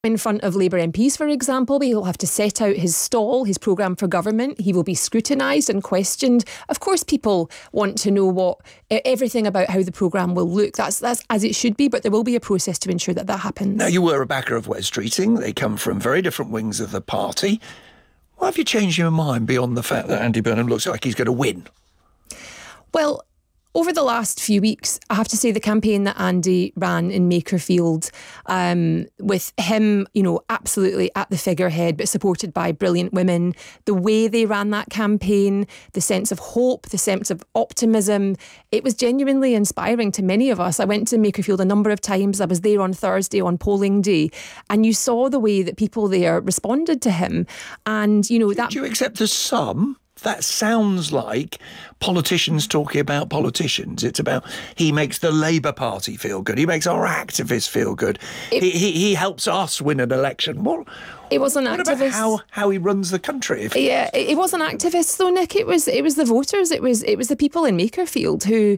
In front of Labour MPs, for example, he will have to set out his stall, his programme for government. He will be scrutinised and questioned. Of course, people want to know everything about how the programme will look. That's as it should be, but there will be a process to ensure that happens. Now, you were a backer of Wes Streeting. They come from very different wings of the party. Why have you changed your mind beyond the fact that Andy Burnham looks like he's going to win? Well, over the last few weeks, I have to say the campaign that Andy ran in Makerfield, with him, absolutely at the figurehead, but supported by brilliant women, the way they ran that campaign, the sense of hope, the sense of optimism, it was genuinely inspiring to many of us. I went to Makerfield a number of times. I was there on Thursday on polling day, and you saw the way that people there responded to him. And, Do you accept there's some? That sounds like politicians talking about politicians. It's about he makes the Labour Party feel good. He makes our activists feel good. He helps us win an election. It was an activist. About how he runs the country? It wasn't activists though, Nick. It was the voters. It was the people in Makerfield who,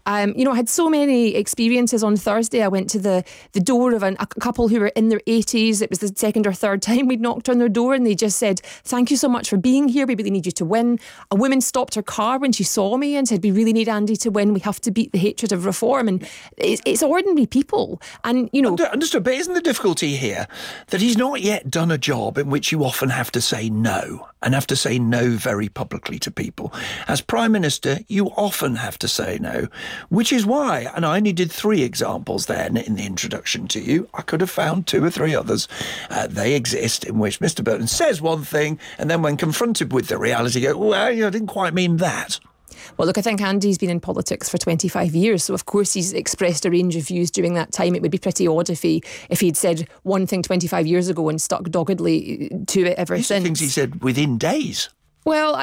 had so many experiences. On Thursday, I went to the door of a couple who were in their 80s. It was the second or third time we'd knocked on their door, and they just said, "Thank you so much for being here. We really need you to win." A woman stopped her car when she saw me and said, "We really need Andy to win. We have to beat the hatred of reform." And it's ordinary people, and Understood, but isn't the difficulty here that he's not yet done a job in which you often have to say no, and have to say no very publicly to people? As Prime Minister, you often have to say no, which is why, and I only did 3 examples then in the introduction to you, I could have found 2 or 3 others, they exist, in which Mr Burton says one thing, and then when confronted with the reality, go, "Well, I didn't quite mean that." Well, look, I think Andy's been in politics for 25 years, so of course he's expressed a range of views during that time. It would be pretty odd if he'd said one thing 25 years ago and stuck doggedly to it ever since. Things he said within days. Well,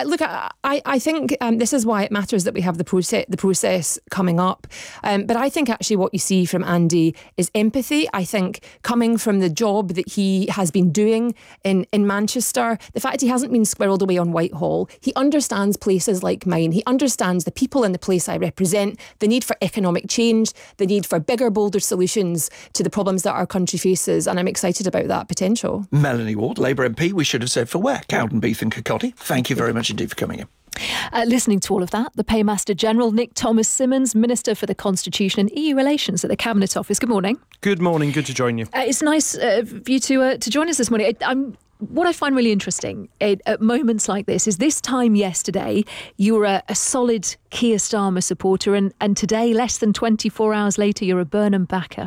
I think this is why it matters that we have the process coming up. But I think actually what you see from Andy is empathy. I think coming from the job that he has been doing in Manchester, the fact he hasn't been squirreled away on Whitehall, he understands places like mine. He understands the people in the place I represent, the need for economic change, the need for bigger, bolder solutions to the problems that our country faces. And I'm excited about that potential. Melanie Ward, Labour MP, we should have said for where? Cowdenbeath and Kirkcaldy. Thank you very much indeed for coming in. Listening to all of that, the Paymaster General, Nick Thomas-Symonds, Minister for the Constitution and EU Relations at the Cabinet Office. Good morning. Good morning. Good to join you. It's nice for you to join us this morning. What I find really interesting at moments like this time yesterday, you were a solid Keir Starmer supporter, and today, less than 24 hours later, you're a Burnham backer.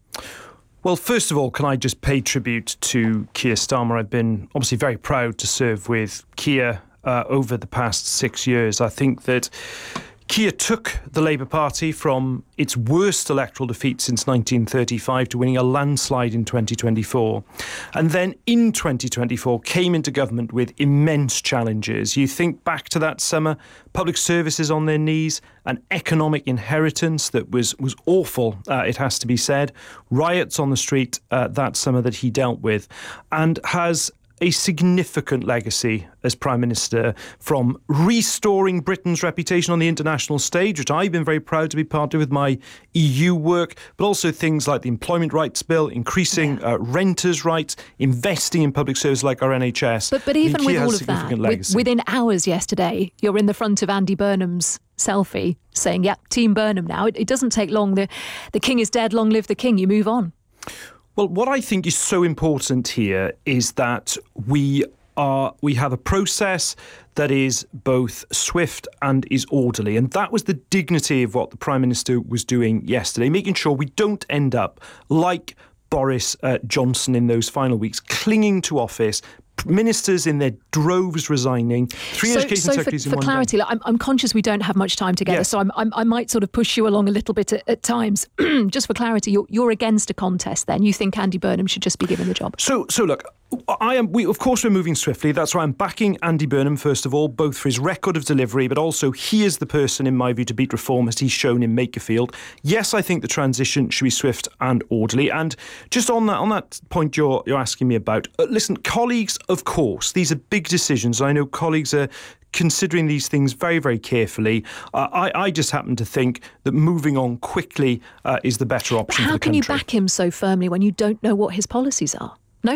Well, first of all, can I just pay tribute to Keir Starmer? I've been obviously very proud to serve with Keir over the past 6 years. I think that Keir took the Labour Party from its worst electoral defeat since 1935 to winning a landslide in 2024. And then in 2024 came into government with immense challenges. You think back to that summer, public services on their knees, an economic inheritance that was awful, it has to be said, riots on the street that summer that he dealt with, and has a significant legacy as Prime Minister, from restoring Britain's reputation on the international stage, which I've been very proud to be part of with my EU work, but also things like the Employment Rights Bill, increasing renters' rights, investing in public services like our NHS. But even with all of that, within hours yesterday, you're in the front of Andy Burnham's selfie saying, "Yep, Team Burnham now." It doesn't take long. The king is dead, long live the king. You move on. Well, what I think is so important here is that we have a process that is both swift and is orderly. And that was the dignity of what the Prime Minister was doing yesterday, making sure we don't end up like Boris Johnson in those final weeks, clinging to office, ministers in their droves resigning, 3 education secretaries in one day. For clarity, I'm conscious we don't have much time together, so I might sort of push you along a little bit at times. Just for clarity, you're against a contest then? You think Andy Burnham should just be given the job? So look, of course we're moving swiftly. That's why I'm backing Andy Burnham, first of all, both for his record of delivery, but also he is the person, in my view, to beat reform, as he's shown in Makerfield. Yes, I think the transition should be swift and orderly. And just on that point you're asking me about, listen, colleagues, of course, these are big decisions. I know colleagues are considering these things very, very carefully. I just happen to think that moving on quickly is the better option for the country. How can you back him so firmly when you don't know what his policies are?